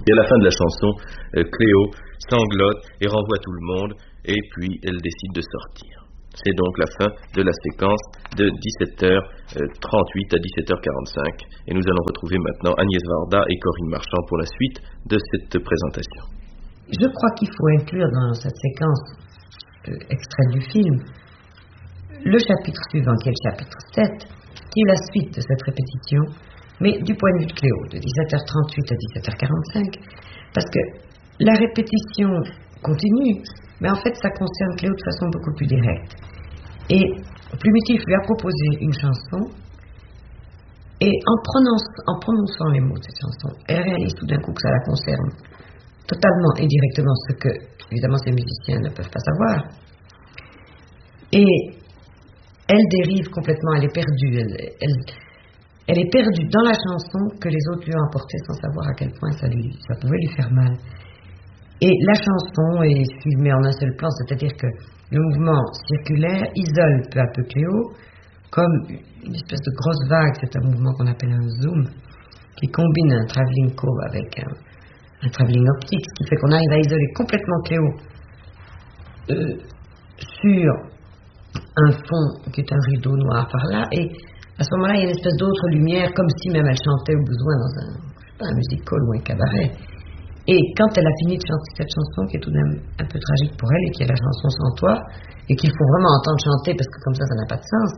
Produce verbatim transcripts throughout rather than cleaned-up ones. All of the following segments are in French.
Et à la fin de la chanson, euh, Cléo sanglote et renvoie tout le monde, et puis elle décide de sortir. C'est donc la fin de la séquence de dix-sept heures trente-huit à dix-sept heures quarante-cinq. Et nous allons retrouver maintenant Agnès Varda et Corinne Marchand pour la suite de cette présentation. Je crois qu'il faut inclure dans cette séquence euh, extrait du film le chapitre suivant, qui est le chapitre sept, qui est la suite de cette répétition, mais du point de vue de Cléo, de dix-sept heures trente-huit à dix-sept heures quarante-cinq, parce que la répétition continue, mais en fait ça concerne Cléo de façon beaucoup plus directe. Et Plumitif lui a proposé une chanson, et en prononçant, en prononçant les mots de cette chanson, elle réalise tout d'un coup que ça la concerne totalement et directement, ce que évidemment ces musiciens ne peuvent pas savoir. Et elle dérive complètement, elle est perdue, elle, elle, elle est perdue dans la chanson que les autres lui ont apportée sans savoir à quel point ça, lui, ça pouvait lui faire mal. Et la chanson est filmée en un seul plan, c'est-à-dire que le mouvement circulaire isole peu à peu Cléo, comme une espèce de grosse vague. C'est un mouvement qu'on appelle un zoom, qui combine un travelling cove avec un, un travelling optique, ce qui fait qu'on arrive à isoler complètement Cléo euh, sur un fond qui est un rideau noir par là, et à ce moment-là il y a une espèce d'autre lumière, comme si même elle chantait au besoin dans un, je sais pas, un musical ou un cabaret. Et quand elle a fini de chanter cette chanson, qui est tout de même un peu tragique pour elle, et qui est la chanson Sans toi, et qu'il faut vraiment entendre chanter parce que comme ça ça n'a pas de sens,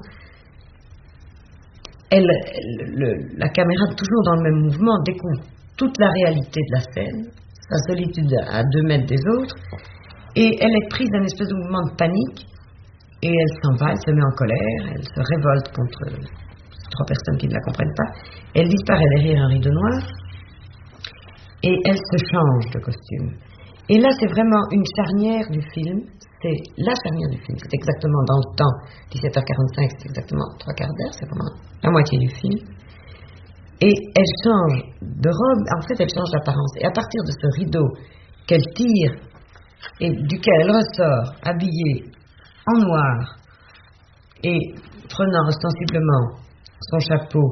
elle, elle le, la caméra, toujours dans le même mouvement, découvre toute la réalité de la scène, sa solitude à deux mètres des autres, et elle est prise d'un espèce de mouvement de panique. Et elle s'en va, elle se met en colère, elle se révolte contre ces trois personnes qui ne la comprennent pas. Elle disparaît derrière un rideau noir et elle se change de costume. Et là, c'est vraiment une charnière du film, c'est la charnière du film. C'est exactement dans le temps, dix-sept heures quarante-cinq, c'est exactement trois quarts d'heure, c'est vraiment la moitié du film. Et elle change de robe, en fait, elle change d'apparence. Et à partir de ce rideau qu'elle tire et duquel elle ressort, habillée en noir et prenant ostensiblement son chapeau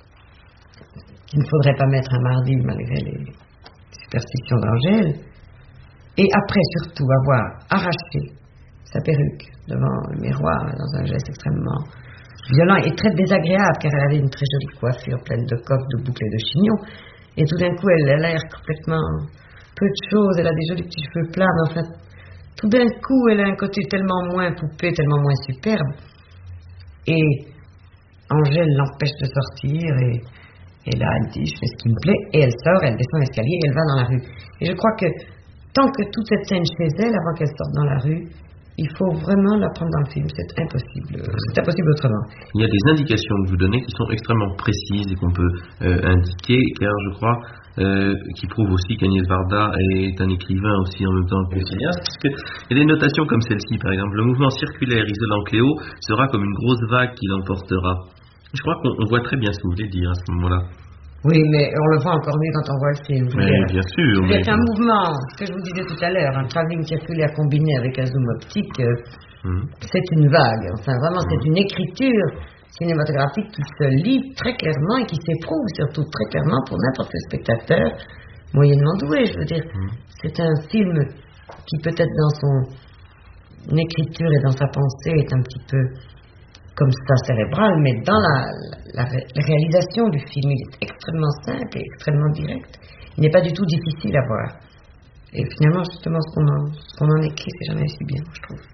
qu'il ne faudrait pas mettre un mardi malgré les superstitions d'Angèle, et après surtout avoir arraché sa perruque devant le miroir dans un geste extrêmement violent et très désagréable, car elle avait une très jolie coiffure pleine de coques, de boucles et de chignons, et tout d'un coup elle a l'air complètement peu de choses, elle a des jolis petits cheveux plats, mais enfin tout d'un coup, elle a un côté tellement moins poupée, tellement moins superbe. Et Angèle l'empêche de sortir, et, et là, elle dit, je fais ce qui me plaît, et elle sort, elle descend l'escalier, et elle va dans la rue. Et je crois que tant que toute cette scène chez elle, avant qu'elle sorte dans la rue, il faut vraiment la prendre dans le film, c'est impossible, c'est impossible autrement. Il y a des indications que vous donnez qui sont extrêmement précises et qu'on peut euh, indiquer, car je crois... Euh, qui prouve aussi qu'Agnès Varda est un écrivain aussi en même temps que cinéaste, parce qu'il y a des notations comme celle-ci, par exemple, le mouvement circulaire isolant Cléo sera comme une grosse vague qui l'emportera. Je crois qu'on voit très bien ce que vous voulez dire à ce moment-là. Oui, mais on le voit encore mieux quand on voit le film. Oui, bien, bien sûr. C'est mais... un mouvement, ce que je vous disais tout à l'heure, un travelling circulaire combiné avec un zoom optique, euh, mmh. c'est une vague. Enfin, vraiment, mmh. c'est une écriture cinématographique qui se lit très clairement et qui s'éprouve surtout très clairement pour n'importe quel spectateur moyennement doué, je veux dire. Mmh. C'est un film qui peut-être dans son écriture et dans sa pensée est un petit peu comme ça cérébral, mais dans la, la, la réalisation du film, il est extrêmement simple et extrêmement direct. Il n'est pas du tout difficile à voir. Et finalement, justement, ce qu'on en, ce qu'on en écrit, c'est jamais si bien, je trouve.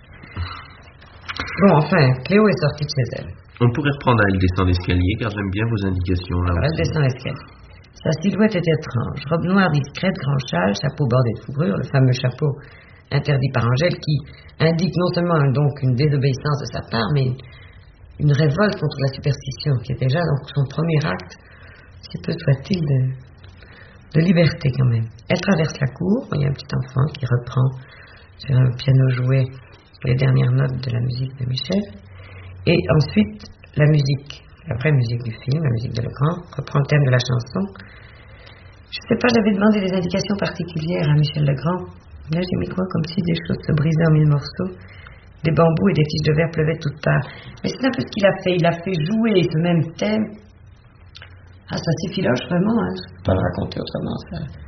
Bon, enfin, Cléo est sortie de chez elle. On pourrait reprendre à Elle descend l'escalier, car j'aime bien vos indications là. Alors, Elle descend l'escalier. Sa silhouette est étrange. Robe noire discrète, grand châle, chapeau bordé de fourrure, le fameux chapeau interdit par Angèle, qui indique non seulement donc une désobéissance de sa part, mais une, une révolte contre la superstition, qui est déjà donc son premier acte, si peu soit-il, de, de liberté quand même. Elle traverse la cour, il y a un petit enfant qui reprend sur un piano joué les dernières notes de la musique de Michel. Et ensuite, la musique, la vraie musique du film, la musique de Legrand, reprend le thème de la chanson. Je ne sais pas, j'avais demandé des indications particulières à Michel Legrand. Là, j'ai mis quoi, comme si des choses se brisaient en mille morceaux. Des bambous et des tiges de verre pleuvaient de toutes parts. Mais c'est un peu ce qu'il a fait. Il a fait jouer ce même thème. Ah, ça s'effiloche vraiment, hein. Je ne peux pas le raconter autrement. Ça,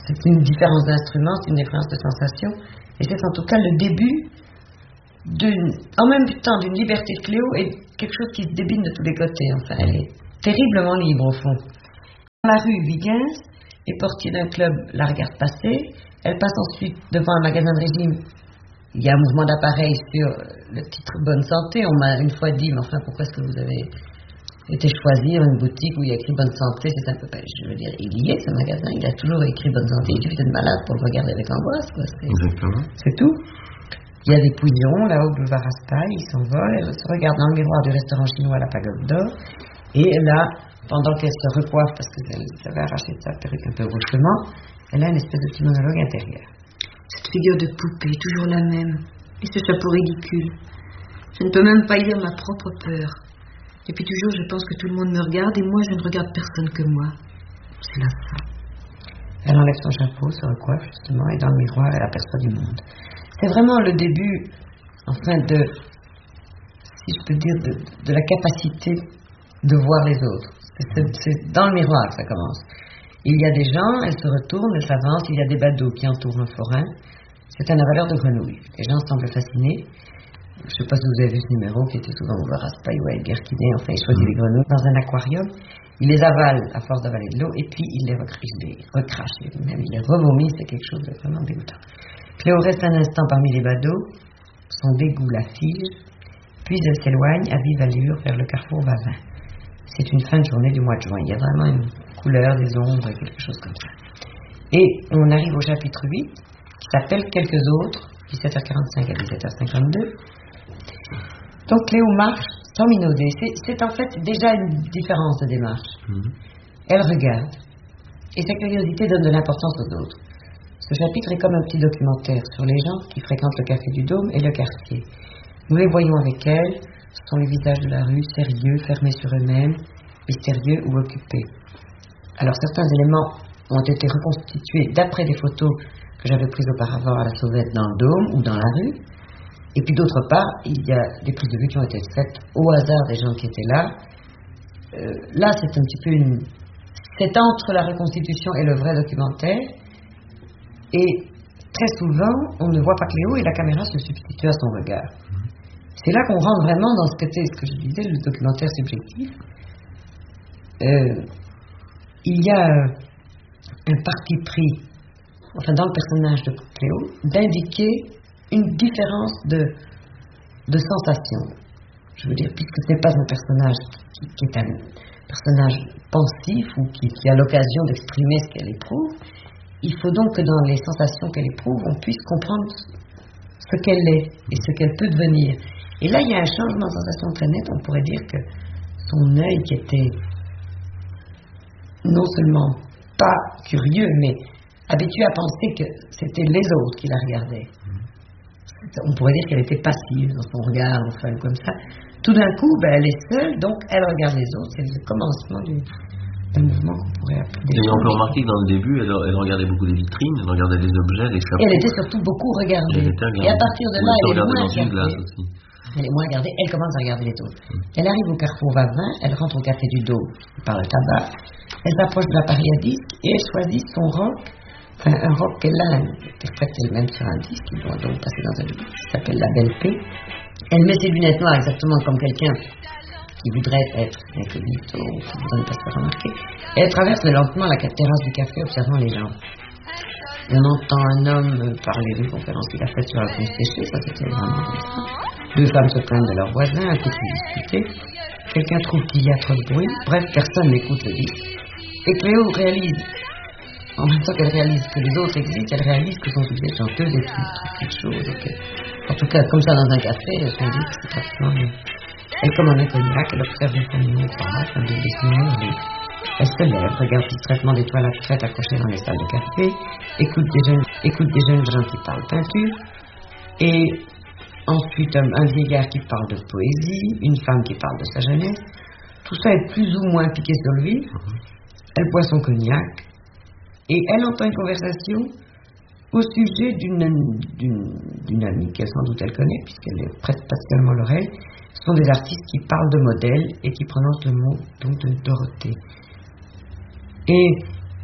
c'est une différence d'instrument, c'est une différence de sensation, et c'est en tout cas le début d'une, en même temps d'une liberté de Cléo et quelque chose qui se débine de tous les côtés. Enfin, elle est terriblement libre au fond. Dans la rue Huygens, les portiers d'un club la regardent passer, elle passe ensuite devant un magasin de régime. Il y a un mouvement d'appareil sur le titre Bonne Santé. On m'a une fois dit, mais enfin, pourquoi est-ce que vous avez été choisir une boutique où il y a écrit Bonne Santé? C'est un peu pas, je veux dire, il y est ce magasin, il a toujours écrit Bonne Santé. Il suffit d'être malade pour le regarder avec angoisse, quoi. C'est, Exactement. c'est tout. Il y a des pouillons là-haut, boulevard Raspail, ils s'envolent, elle se regarde dans le miroir du restaurant chinois à la Pagode d'Or, et là, pendant qu'elle se recoiffe parce qu'elle avait arraché sa perruque un peu brusquement, elle a une espèce de petit monologue intérieur. Cette figure de poupée, toujours la même, et ce chapeau ridicule. Je ne peux même pas lire ma propre peur. Depuis toujours, je pense que tout le monde me regarde, et moi, je ne regarde personne que moi. C'est la fin. Elle enlève son chapeau, se recoiffe justement, et dans le miroir, elle aperçoit du monde. C'est vraiment le début, enfin, de, si je peux dire, de, de la capacité de voir les autres. C'est, c'est, c'est dans le miroir que ça commence. Il y a des gens, elle se retourne, elle s'avance, il y a des badauds qui entourent un forain. C'est un avaleur de grenouilles. Les gens semblent fascinés. Je ne sais pas si vous avez vu ce numéro qui était souvent au Raspail ou à Edgar Quinet. Enfin, il choisit les grenouilles dans un aquarium. Il les avale à force d'avaler de l'eau et puis il les, recrache, il les recrache. Même il les revomit, c'est quelque chose de vraiment dégoûtant. Cléo reste un instant parmi les badauds, son dégoût la fige, puis elle s'éloigne à vive allure vers le carrefour Vavin. C'est une fin de journée du mois de juin. Il y a vraiment une couleur, des ombres, quelque chose comme ça. Et on arrive au chapitre huit, qui s'appelle Quelques autres, dix-sept heures quarante-cinq à dix-sept heures cinquante-deux. Donc Cléo marche sans minauder. C'est, c'est en fait déjà une différence de démarche. Mmh. Elle regarde, et sa curiosité donne de l'importance aux autres. Ce chapitre est comme un petit documentaire sur les gens qui fréquentent le café du Dôme et le quartier. Nous les voyons avec elle, ce sont les visages de la rue, sérieux, fermés sur eux-mêmes, mystérieux ou occupés. Alors certains éléments ont été reconstitués d'après des photos que j'avais prises auparavant à la sauvette dans le Dôme ou dans la rue. Et puis d'autre part, il y a des prises de vue qui ont été faites au hasard des gens qui étaient là. Euh, là, c'est un petit peu une... C'est entre la reconstitution et le vrai documentaire. Et très souvent, on ne voit pas Cléo et la caméra se substitue à son regard. C'est là qu'on rentre vraiment dans ce que, ce que je disais, le documentaire subjectif. Euh, il y a un parti pris, enfin dans le personnage de Cléo, d'indiquer une différence de, de sensation. Je veux dire, puisque ce n'est pas un personnage qui, qui est un personnage pensif ou qui, qui a l'occasion d'exprimer ce qu'elle éprouve, il faut donc que dans les sensations qu'elle éprouve, on puisse comprendre ce qu'elle est et ce qu'elle peut devenir. Et là, il y a un changement de sensation très net. On pourrait dire que son œil qui était non seulement pas curieux, mais habitué à penser que c'était les autres qui la regardaient. On pourrait dire qu'elle était passive dans son regard, enfin, comme ça. Tout d'un coup, ben, elle est seule, donc elle regarde les autres. C'est le commencement du, d'un mouvement qu'on pourrait appeler. Et on peut remarquer que dans le début, elle, elle regardait beaucoup les vitrines, elle regardait les objets, les chapeaux. Et elle était surtout beaucoup regardée. Et, et à partir de là, elle est moins regardée. Elle est moins regardée, elle commence à regarder les autres. Elle arrive au carrefour Vavin, elle rentre au café du Dôme par le tabac, elle s'approche de l'appareil à disque et elle choisit son rock, enfin un rock qu'elle a interprété elle-même sur un disque, qui doit donc passer dans un disque qui s'appelle La Belle Paix. Elle met ses lunettes noires exactement comme quelqu'un qui voudrait être incognito, qui voudrait ne pas se faire remarquer. Et elle traverse lentement la terrasse du café observant les gens. On entend un homme parler d'une conférence qu'il a faite sur la feuille séchée, ça c'était vraiment comme ça. Deux femmes se plaignent de leurs voisins, un couple discuter. Quelqu'un trouve qu'il y a trop de bruit. Bref, personne n'écoute le disque. Et Cléo réalise, en même temps qu'elle réalise que les autres existent, elle réalise que son sujet est chanteuse et qu'il trouve quelque chose. En tout cas, comme ça dans un café, son disque, c'est pratiquement... Elle commande un cognac, elle observe une famille au parc, un bébé signalé. Elle se lève, regarde distraitement des toilettes faites accrochées dans les salles de café, écoute des jeunes, écoute des jeunes gens qui parlent peinture, et ensuite un, un vieillard qui parle de poésie, une femme qui parle de sa jeunesse. Tout ça est plus ou moins piqué sur le vif. Elle boit son cognac, et elle entend une conversation au sujet d'une, d'une, d'une amie qu'elle sans doute elle connaît, puisqu'elle prête particulièrement l'oreille. Ce sont des artistes qui parlent de modèles et qui prononcent le mot donc de Dorothée. Et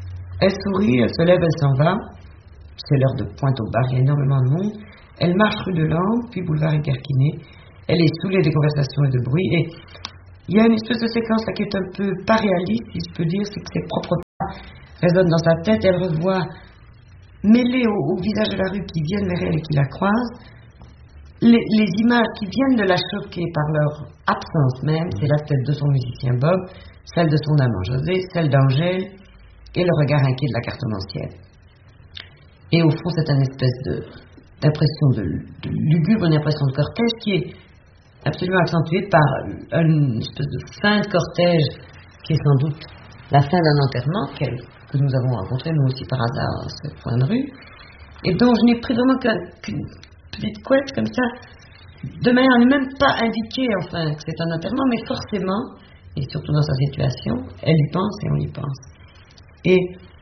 Elle sourit, elle se lève, elle s'en va. C'est l'heure de pointe au bar, il y a énormément de monde. Elle marche rue de Langres, puis boulevard Guerquinet. Elle est saoulée des conversations et de bruit. Et il y a une espèce de séquence là qui est un peu pas réaliste, si je peux dire, c'est que ses propres pas résonnent dans sa tête. Elle revoit, mêlées au, au visage de la rue qui viennent vers elle et qui la croisent, les, les images qui viennent de la choquer par leur absence même. C'est la tête de son musicien Bob, celle de son amant José, celle d'Angèle et le regard inquiet de la cartomancienne. Et au fond, c'est une espèce de, d'impression de, de lugubre, une impression de cortège qui est absolument accentuée par une espèce de fin de cortège qui est sans doute la fin d'un enterrement que nous avons rencontré nous aussi par hasard à ce point de rue, et dont je n'ai pris vraiment qu'une petite couette comme ça, de manière à ne même pas indiquer enfin que c'est un enterrement, mais forcément, et surtout dans sa situation, elle y pense et on y pense. Et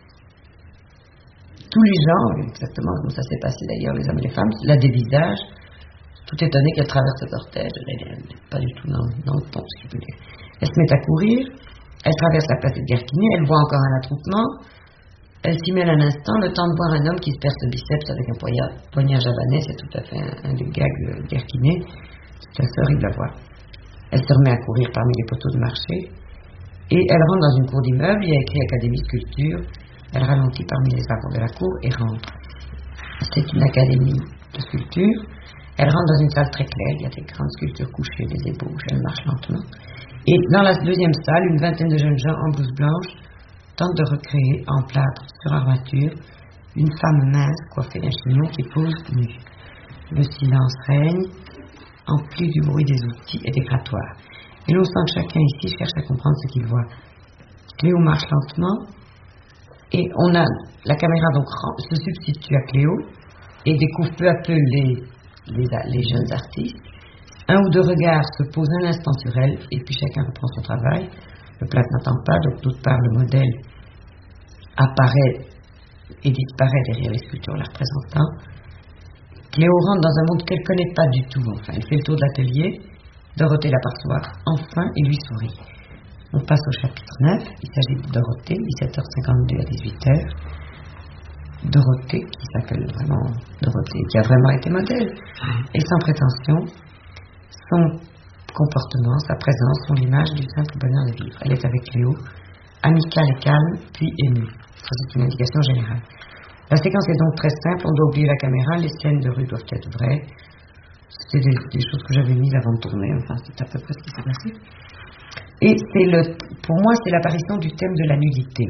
tous les gens, exactement comme ça s'est passé d'ailleurs, les hommes et les femmes, la dévisagent, tout étonnée qu'elle traverse ce cortège. Elle n'est pas du tout dans, dans le pont, si je peux dire. Elle se met à courir, elle traverse la place de Guerquinet, elle voit encore un attroupement, elle s'y mêle un instant, le temps de voir un homme qui se perce le biceps avec un poignard, poignard javanais, c'est tout à fait un, un des gags de Guerquinet, c'est assez horrible à voir. Elle se remet à courir parmi les poteaux de marché, et elle rentre dans une cour d'immeuble, il y a écrit Académie de Sculpture. Elle ralentit parmi les arbres de la cour et rentre. C'est une académie de sculpture. Elle rentre dans une salle très claire, il y a des grandes sculptures couchées, des ébauches, elle marche lentement. Et dans la deuxième salle, une vingtaine de jeunes gens en blouse blanche tentent de recréer en plâtre sur armature une femme mince coiffée d'un chignon qui pose nue. Le silence règne, empli du bruit des outils et des grattoirs. Et l'on sent que chacun ici cherche à comprendre ce qu'il voit. Cléo marche lentement, et on a, la caméra donc se substitue à Cléo et découvre peu à peu les, les, les jeunes artistes. Un ou deux regards se posent un instant sur elle et puis chacun reprend son travail. Le plâtre n'attend pas, donc d'autre part le modèle apparaît et disparaît derrière les sculptures la représentant. Cléo rentre dans un monde qu'elle ne connaît pas du tout. Enfin, elle fait le tour de l'atelier. Dorothée l'aperçoit enfin et lui sourit. On passe au chapitre neuf, il s'agit de Dorothée, dix-sept heures cinquante-deux à dix-huit heures. Dorothée, qui s'appelle vraiment Dorothée, qui a vraiment été modèle, et sans prétention, son comportement, sa présence sont l'image du simple bonheur de vivre. Elle est avec Cléo, amicale et calme, puis émue. Ça, c'est une indication générale. La séquence est donc très simple, on doit oublier la caméra, les scènes de rue doivent être vraies. C'était des, des choses que j'avais mises avant de tourner, enfin, c'est à peu près ce qui s'est passé. Et c'est le, pour moi, c'est l'apparition du thème de la nudité.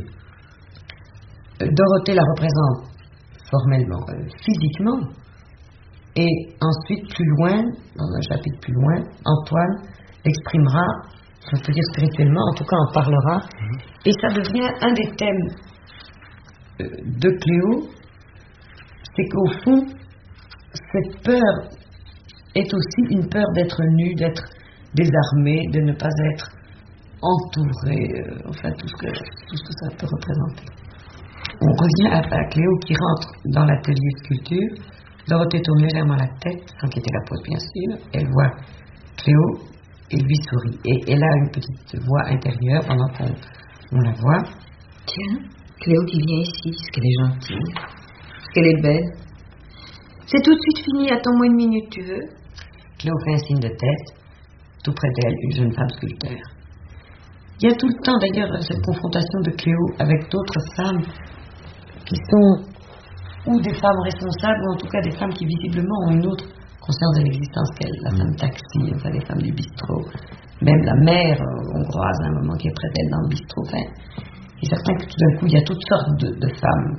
Dorothée la représente formellement, euh, physiquement, et ensuite, plus loin, dans un chapitre plus loin, Antoine l'exprimera, si on peut dire spirituellement, en tout cas en parlera, mmh. Et ça devient un des thèmes euh, de Cléo, c'est qu'au fond, cette peur est aussi une peur d'être nue, d'être désarmée, de ne pas être entouré, euh, enfin tout ce, que, tout ce que ça peut représenter. On revient à, à Cléo qui rentre dans l'atelier de sculpture. Dorothée tourne légèrement la tête, sans quitter la pose bien sûr. Elle voit Cléo et lui sourit. Et elle a une petite voix intérieure pendant qu'on on la voit. Tiens, Cléo qui vient ici, est-ce qu'elle est gentille, est-ce qu'elle est belle? C'est tout de suite fini, attends-moi une minute, tu veux? Cléo fait un signe de tête. Tout près d'elle, une jeune femme sculpteur. Il y a tout le temps d'ailleurs cette confrontation de Cléo avec d'autres femmes qui sont ou des femmes responsables ou en tout cas des femmes qui visiblement ont une autre conscience de l'existence qu'elle, la femme taxi, enfin les femmes du bistrot, même la mère euh, hongroise à un moment qui est près d'elle dans le bistrot. Enfin, il est certain que tout d'un coup il y a toutes sortes de, de femmes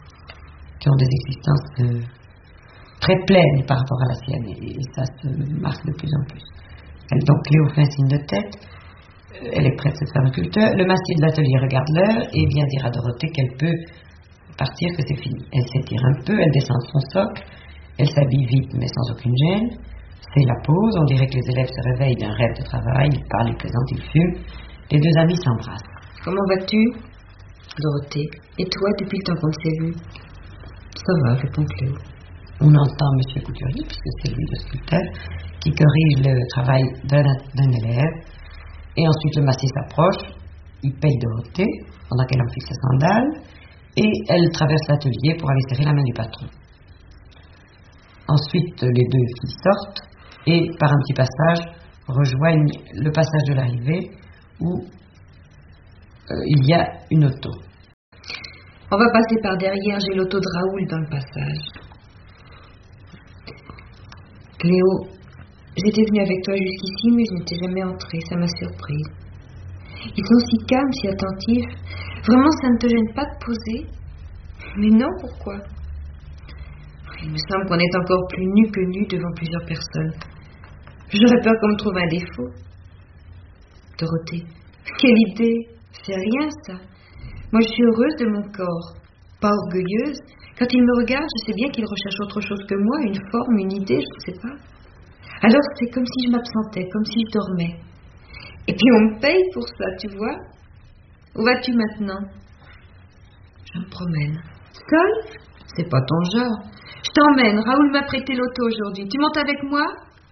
qui ont des existences euh, très pleines par rapport à la sienne et, et ça se marque de plus en plus. Elle, donc Cléo fait un signe de tête. Elle est près de cette femme sculpteur. Le mastier de l'atelier regarde l'heure et vient dire à Dorothée qu'elle peut partir, que c'est fini. Elle s'étire un peu, elle descend de son socle, elle s'habille vite mais sans aucune gêne. C'est la pause, on dirait que les élèves se réveillent d'un rêve de travail, ils parlent, ils plaisantent, ils fument. Les deux amis s'embrassent. Comment vas-tu, Dorothée? Et toi, depuis le temps qu'on s'est vu? Ça va, répond Cléo. On entend M. Couturier, puisque c'est lui le sculpteur, qui corrige le travail d'un, d'un élève. Et ensuite, le mastier s'approche, il paye Dorothée, pendant qu'elle enfile ses sandales. et elle traverse l'atelier pour aller serrer la main du patron. Ensuite, les deux filles sortent et, par un petit passage, rejoignent le passage de l'arrivée où euh, il y a une auto. On va passer par derrière, j'ai l'auto de Raoul dans le passage. Cléo, j'étais venue avec toi jusqu'ici, mais je n'étais jamais entrée, ça m'a surprise. Ils sont si calmes, si attentifs. Vraiment, ça ne te gêne pas de poser? Mais non, pourquoi? Il me semble qu'on est encore plus nus que nus devant plusieurs personnes. J'aurais peur qu'on me trouve un défaut. Dorothée, quelle idée! C'est rien, ça. Moi, je suis heureuse de mon corps, pas orgueilleuse. Quand il me regarde, je sais bien qu'il recherche autre chose que moi, une forme, une idée, je ne sais pas. Alors, c'est comme si je m'absentais, comme si je dormais. Et puis, on me paye pour ça, tu vois. Où vas-tu maintenant? Je me promène. Seule? C'est pas ton genre. Je t'emmène. Raoul m'a prêté l'auto aujourd'hui. Tu montes avec moi?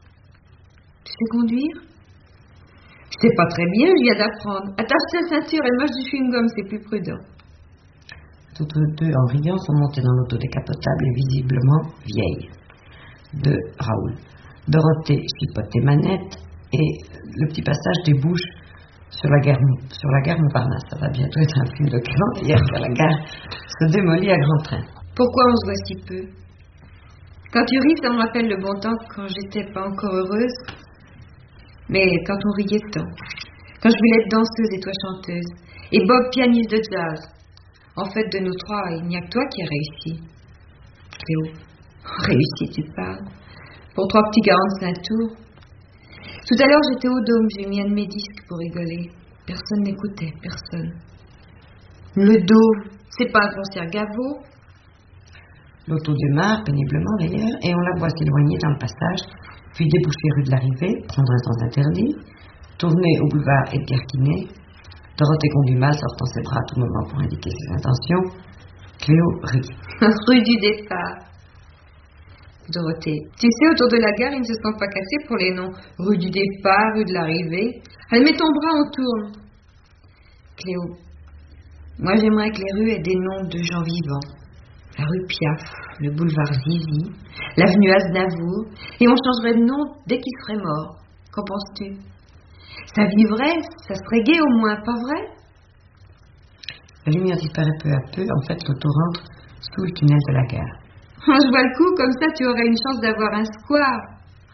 Tu sais conduire? Je sais pas très bien, je viens d'apprendre. Attache ta ceinture et mange du chewing-gum, c'est plus prudent. Toutes deux, en riant, sont montées dans l'auto décapotable et visiblement vieille de Raoul. Dorothée chipote les manettes et le petit passage débouche sur la gare, sur la gare Montparnasse. Ça va bientôt être un film de clan, hier que la gare se démolit à grand train. Pourquoi on se voit si peu? Quand tu ris, ça me rappelle le bon temps quand j'étais pas encore heureuse. Mais quand on riait tant. Quand je voulais être danseuse et toi chanteuse. Et Bob pianiste de jazz. En fait, de nous trois, il n'y a que toi qui as réussi. Cléo, réussi, tu parles. Pour trois petits quarante-cinq tours. Tout à l'heure, j'étais au Dôme, j'ai mis un de mes disques pour rigoler. Personne n'écoutait, personne. Le Dôme, c'est pas un concert Gaveau. L'auto démarre, péniblement d'ailleurs, et on la voit s'éloigner dans le passage, puis déboucher rue de l'Arrivée, prendre un sens interdit, tourner au boulevard Edgar Quinet. Dorothée conduit mal, sortant ses bras à tout moment pour indiquer ses intentions. Cléo rit. Rue du départ. Dorothée, tu sais, autour de la gare, ils ne se sont pas cassés pour les noms. Rue du départ, rue de l'arrivée. Allez, mets ton bras, on tourne. Cléo, moi j'aimerais que les rues aient des noms de gens vivants. La rue Piaf, le boulevard Zizi, l'avenue Aznavour, et on changerait de nom dès qu'il serait mort. Qu'en penses-tu? Ça vivrait, ça serait gai au moins, pas vrai? La lumière disparaît peu à peu, en fait l'auto rentre sous le tunnel de la gare. Je vois le coup, comme ça tu aurais une chance d'avoir un square.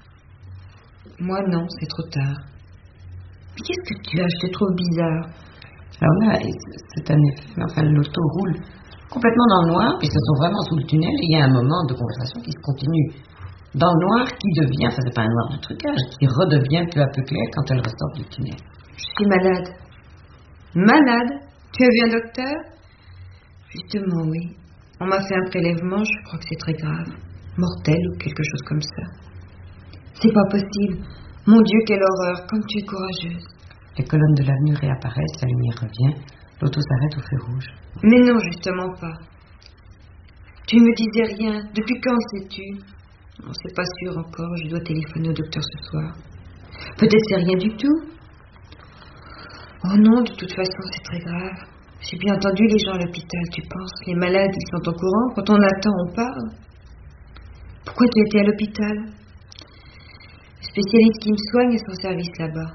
Moi non, c'est trop tard. Mais qu'est-ce que tu as? Je te trouve bizarre. Alors là, c'est un effet, enfin l'auto roule complètement dans le noir, puisqu'ils sont vraiment sous le tunnel, et il y a un moment de conversation qui se continue dans le noir, qui devient, enfin c'est pas un noir de trucage, qui redevient peu à peu clair quand elle ressort du tunnel. Je suis malade. Malade? Tu as vu un docteur? Justement, oui. On m'a fait un prélèvement, je crois que c'est très grave. Mortel ou quelque chose comme ça. C'est pas possible. Mon Dieu, quelle horreur, comme tu es courageuse. Les colonnes de l'avenue réapparaissent, la lumière revient, l'auto s'arrête au feu rouge. Mais non, justement pas. Tu ne me disais rien. Depuis quand sais-tu? Non, c'est pas sûr encore. Je dois téléphoner au docteur ce soir. Peut-être c'est rien du tout. Oh non, de toute façon, c'est très grave. J'ai bien entendu les gens à l'hôpital, tu penses? Les malades, ils sont au courant. Quand on attend, on parle. Pourquoi tu étais à l'hôpital? Le spécialiste qui me soigne est son service là-bas.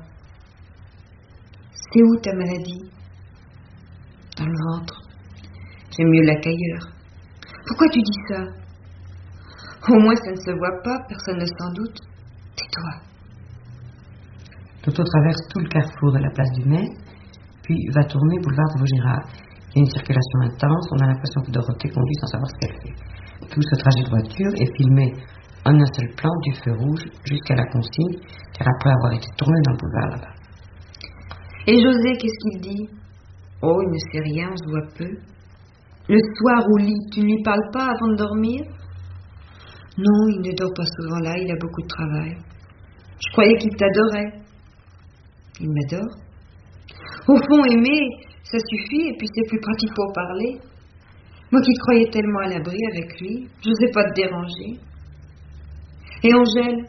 C'est où ta maladie? Dans le ventre. J'aime mieux là qu'ailleurs. Pourquoi tu dis ça? Au moins ça ne se voit pas, personne ne s'en doute. Tais-toi. L'auto traverse tout le carrefour de la place du Mai, puis va tourner boulevard de Vaugirard. Il y a une circulation intense, on a l'impression que Dorothée conduit sans savoir ce qu'elle fait. Tout ce trajet de voiture est filmé en un seul plan du feu rouge jusqu'à la consigne, car après avoir été tourné dans le boulevard là-bas. Et José, qu'est-ce qu'il dit? Oh, il ne sait rien, on se voit peu. Le soir au lit, tu ne lui parles pas avant de dormir? Non, il ne dort pas souvent là, il a beaucoup de travail. Je croyais qu'il t'adorait. Il m'adore. Au fond, aimer, ça suffit, et puis c'est plus pratique pour parler. Moi qui te croyais tellement à l'abri avec lui, je n'osais pas te déranger. Et Angèle?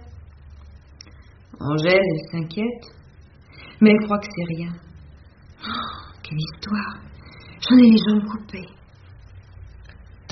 Angèle, elle s'inquiète, mais elle croit que c'est rien. Oh, quelle histoire! J'en ai les jambes coupées.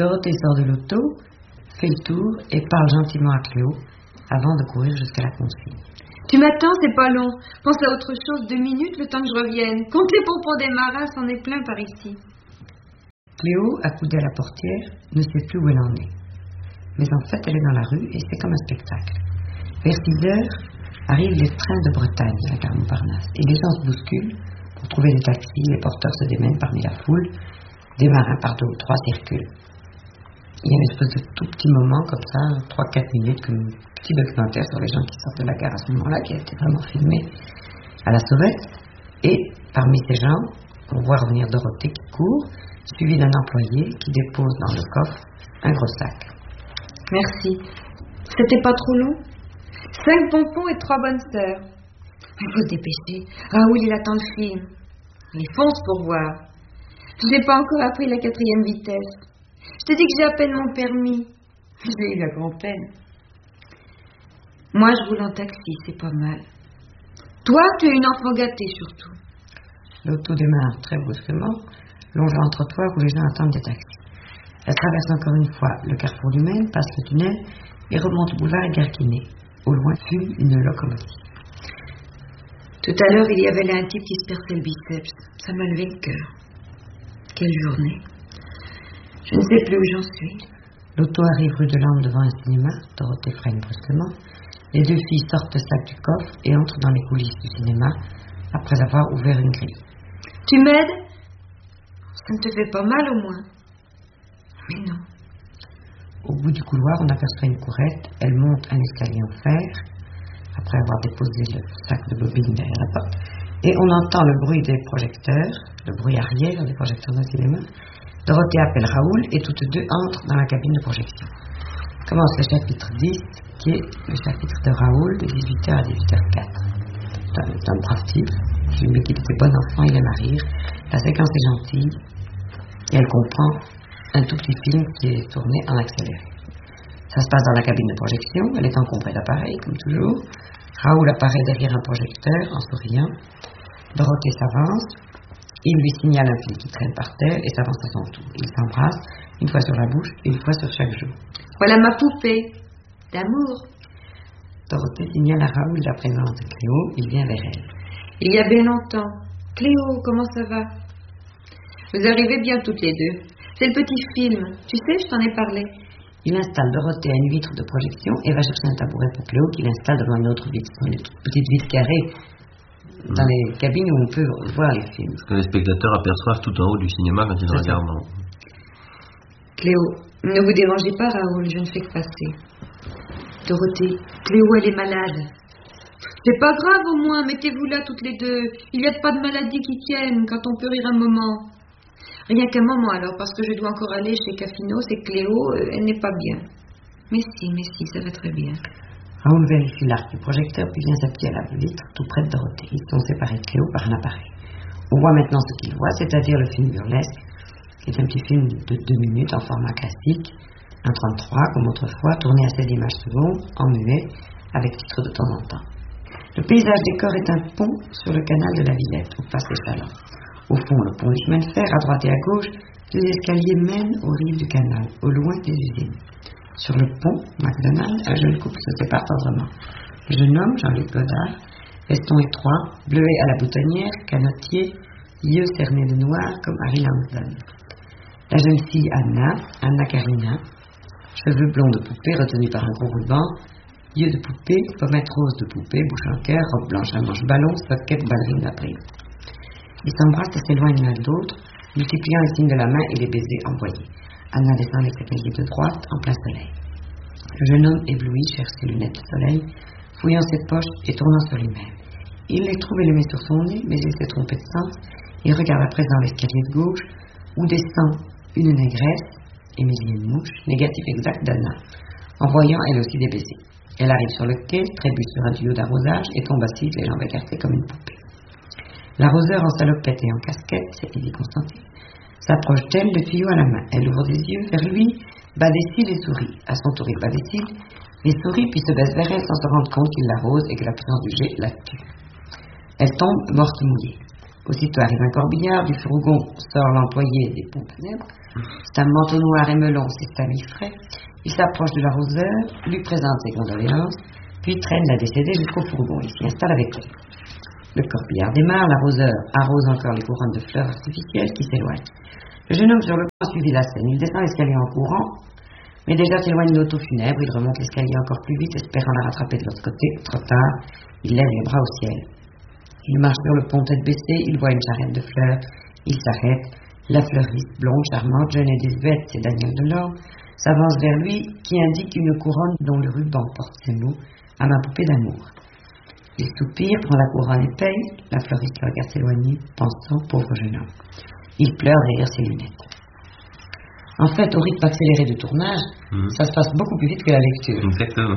Dorothée sort de l'auto, fait le tour et parle gentiment à Cléo avant de courir jusqu'à la consigne. Tu m'attends, c'est pas long. Pense à autre chose, deux minutes, le temps que je revienne. Compte les pompons des marins, c'en est plein par ici. Cléo, accoudée à la portière, ne sait plus où elle en est. Mais en fait, elle est dans la rue et c'est comme un spectacle. Vers six heures, arrivent les trains de Bretagne à la gare Montparnasse et les gens se bousculent pour trouver des taxis, les porteurs se démènent parmi la foule, des marins par deux ou trois circulent. Il y a une espèce de tout petit moment comme ça, trois quatre minutes, comme un petit documentaire sur les gens qui sortent de la gare à ce moment-là, qui a été vraiment filmé à la sauvette. Et parmi ces gens, on voit revenir Dorothée qui court, suivie d'un employé qui dépose dans le coffre un gros sac. Merci. C'était pas trop long? Cinq pompons et trois bonnes sœurs. Il faut se dépêcher. Raoul, il attend le film. Il fonce pour voir. J'ai pas encore appris la quatrième vitesse. Je te dis que j'ai à peine mon permis. J'ai eu la grand-peine. Moi, je roule en taxi, c'est pas mal. Toi, tu es une enfant gâtée, surtout. L'auto démarre très brusquement, longeant un trottoir où les gens attendent des taxis. Elle traverse encore une fois le carrefour du Maine, passe le tunnel et remonte le boulevard Guerquinet. Au loin fume une locomotive. Tout à l'heure, il y avait là un type qui se perçait le biceps. Ça m'a levé le cœur. Quelle journée. Je ne sais plus où j'en suis. L'auto arrive rue de Lande devant un cinéma. Dorothée freine brusquement. Les deux filles sortent le sac du coffre et entrent dans les coulisses du cinéma après avoir ouvert une grille. Tu m'aides? Ça ne te fait pas mal au moins? Mais non. Au bout du couloir, on aperçoit une courette. Elle monte un escalier en fer, après avoir déposé le sac de bobines derrière la porte. Et on entend le bruit des projecteurs, le bruit arrière des projecteurs de cinéma. Dorothée appelle Raoul et toutes deux entrent dans la cabine de projection. Commence le chapitre dix, qui est le chapitre de Raoul, de dix-huit heures à dix-huit heures quatre. C'est un, un brave type. Je lui dis qu'il était bon enfant, il aime à rire. La séquence est gentille et elle comprend un tout petit film qui est tourné en accéléré. Ça se passe dans la cabine de projection, elle est encombrée d'appareils, comme toujours. Raoul apparaît derrière un projecteur en souriant. Dorothée s'avance, il lui signale un fil qui traîne par terre et s'avance à son tour. Ils s'embrassent, une fois sur la bouche et une fois sur chaque joue. Voilà ma poupée d'amour. Dorothée signale à Raoul la présence de Cléo, il vient vers elle. Il y a bien longtemps. Cléo, comment ça va? Vous arrivez bien toutes les deux. C'est le petit film. Tu sais, je t'en ai parlé. Il installe Dorothée à une vitre de projection et va chercher un tabouret pour Cléo qu'il installe devant une autre vitre. Une petite vitre carrée dans les cabines où on peut voir les films. Ce que les spectateurs aperçoivent tout en haut du cinéma quand ils C'est regardent. Cléo, ne vous dérangez pas, Raoul, je ne fais que passer. Dorothée, Cléo, elle est malade. C'est pas grave au moins, mettez-vous là toutes les deux. Il n'y a pas de maladie qui tienne quand on peut rire un moment. Rien qu'un moment alors, parce que je dois encore aller chez Cafino, c'est Cléo, euh, elle n'est pas bien. Mais si, mais si, ça va très bien. Raoul vérifie l'arc du projecteur puis vient s'appuyer à la vitre tout près de Dorothée. Ils sont séparés de Cléo par un appareil. On voit maintenant ce qu'il voit, c'est-à-dire le film burlesque, qui est un petit film de deux minutes en format classique, un trente-trois comme autrefois, tourné à seize images secondes, en muet, avec titre de temps en temps. Le paysage décor est un pont sur le canal de la Villette, où passent les chalands. Au fond, le pont du chemin de fer, à droite et à gauche, les escaliers mènent aux rives du canal, au loin des usines. Sur le pont, McDonald, un jeune couple se sépare tendrement. Le jeune homme, Jean-Luc Godard, veston étroit, bleuet à la boutonnière, canotier, yeux cernés de noir comme Harry Lansdowne. La jeune fille Anna, Anna Karina, cheveux blonds de poupée retenus par un gros ruban, yeux de poupée, pommettes roses de poupée, bouche en cœur, robe blanche à manches ballon, socket, ballerine d'après. Ils s'embrassent et s'éloignent l'un de l'autre, multipliant les signes de la main et les baisers envoyés. Anna descend l'escalier de droite en plein soleil. Le jeune homme ébloui cherche ses lunettes de soleil, fouillant ses poches et tournant sur lui-même. Il les trouve et les met sur son nez, mais il s'est trompé de sens. Il regarde à présent l'escalier de gauche, où descend une négresse, Émilie Mouche, négatif exact d'Anna, envoyant elle aussi des baisers. Elle arrive sur le quai, trébuche sur un tuyau d'arrosage et tombe assise, les jambes écartées comme une poupée. L'arroseur en salopette et en casquette, c'est Élie Constantine, s'approche d'elle, le tuyau à la main. Elle ouvre des yeux vers lui, bat des cils et sourit. À son tour, il bat des cils, mais sourit puis se baisse vers elle sans se rendre compte qu'il l'arrose et que la puissance du jet la tue. Elle tombe morte mouillée. Aussitôt arrive un corbillard, du fourgon sort l'employé des pompes funèbres. C'est un manteau noir et melon, c'est Samy frais. Il s'approche de l'arroseur, lui présente ses condoléances, puis traîne la décédée jusqu'au fourgon. Il s'y installe avec elle. Le corbillard démarre, l'arroseur arrose encore les couronnes de fleurs artificielles qui s'éloignent. Le jeune homme sur le pont a suivi la scène. Il descend l'escalier en courant, mais déjà s'éloigne de l'auto funèbre. Il remonte l'escalier encore plus vite, espérant la rattraper de l'autre côté. Trop tard, il lève les bras au ciel. Il marche sur le pont tête baissée, il voit une charrette de fleurs. Il s'arrête. La fleuriste, blonde, charmante, jeune et désuète, c'est Daniel Delorme, s'avance vers lui, qui indique une couronne dont le ruban porte ces mots « À ma poupée d'amour ». Il soupire, prend la couronne et paye. La fleuriste le regarde s'éloigner, pensant « Pauvre jeune homme ». Il pleure derrière ses lunettes. En fait, au rythme accéléré du tournage, mmh. ça se passe beaucoup plus vite que la lecture. Exactement.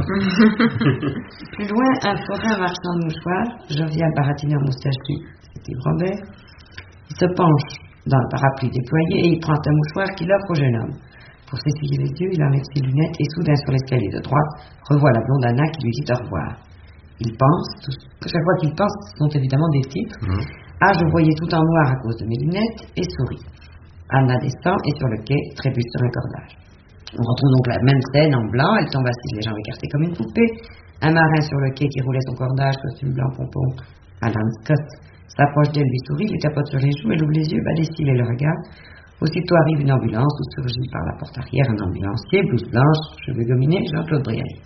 Plus loin, un forain marchand de mouchoirs, jovial baratineur moustachu, c'était Robert. Il se penche dans le parapluie déployé et il prend un mouchoir qu'il offre au jeune homme. Pour s'essuyer les yeux, il enlève ses lunettes et soudain sur l'escalier de droite, revoit la blonde Anna qui lui dit au revoir. Il pense, tout, chaque fois qu'il pense, ce sont évidemment des titres. Mmh. Ah, je voyais tout en noir à cause de mes lunettes et sourit. Anna descend et sur le quai trébuche sur un cordage. On retrouve donc la même scène en blanc, elle tombe assise, les jambes écartées comme une poupée. Un marin sur le quai qui roulait son cordage, costume blanc pompon, Alan Scott, s'approche d'elle, lui sourit, lui tapote sur les joues, elle ouvre les yeux, bat les cils et le regarde. Aussitôt arrive une ambulance où surgit par la porte arrière un ambulancier, blouse blanche, cheveux gominés, Jean-Claude Brialy.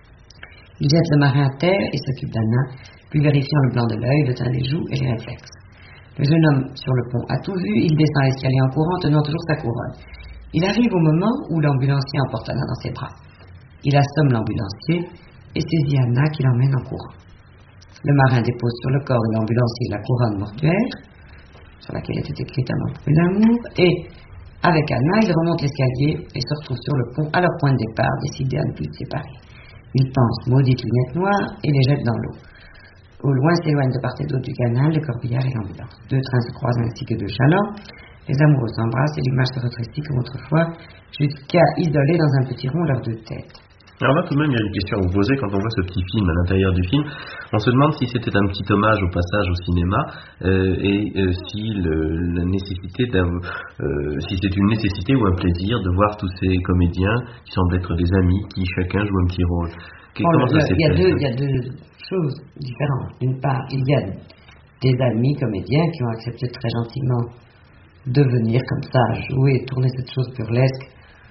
Il jette le marin à terre et s'occupe d'Anna, puis vérifiant le blanc de l'œil, le teint des joues et les réflexes. Le jeune homme sur le pont a tout vu, il descend l'escalier en courant, tenant toujours sa couronne. Il arrive au moment où l'ambulancier emporte Anna dans ses bras. Il assomme l'ambulancier et saisit Anna qui l'emmène en courant. Le marin dépose sur le corps de l'ambulancier la couronne mortuaire, sur laquelle était écrite « À ma poupée d'amour », et avec Anna, il remonte l'escalier et se retrouve sur le pont à leur point de départ, décidé à ne plus se séparer. Il pense maudite lunette noire et les jette dans l'eau. Au loin s'éloignent de part et d'autre du canal le corbillard et l'ambulance. Deux trains se croisent ainsi que deux chalands. Les amoureux s'embrassent et l'image se rétrécit comme autrefois, jusqu'à isoler dans un petit rond leurs deux têtes. Alors là, tout de même, il y a une question à vous poser quand on voit ce petit film à l'intérieur du film. On se demande si c'était un petit hommage au passage au cinéma euh, et euh, si le, la nécessité d'avoir, euh, si c'est une nécessité ou un plaisir de voir tous ces comédiens qui semblent être des amis, qui chacun joue un petit rôle. Bon, comment le, ça s'est il, y a fait, deux, il y a deux choses différentes. D'une part, il y a des amis comédiens qui ont accepté très gentiment de venir comme ça jouer, tourner cette chose burlesque.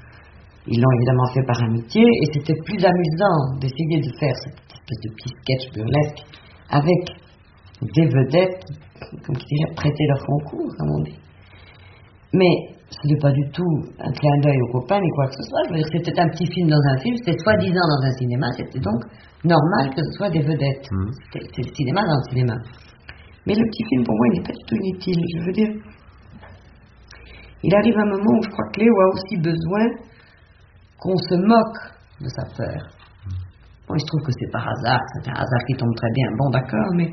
Ils l'ont évidemment fait par amitié et c'était plus amusant d'essayer de faire cette espèce de petit sketch burlesque avec des vedettes, comme qui dirait, prêter leur concours, comme on dit. Mais ce n'est pas du tout un clin d'œil aux copains ni quoi que ce soit. Je veux dire, c'était un petit film dans un film, c'était soi-disant dans un cinéma, c'était donc normal que ce soit des vedettes. Mmh. C'était, c'était le cinéma dans le cinéma. Mais le petit film, pour moi, il n'est pas du tout inutile. Je veux dire, il arrive un moment où je crois que Léo a aussi besoin qu'on se moque de sa peur. Bon, il se trouve que c'est par hasard, c'est un hasard qui tombe très bien, bon d'accord, mais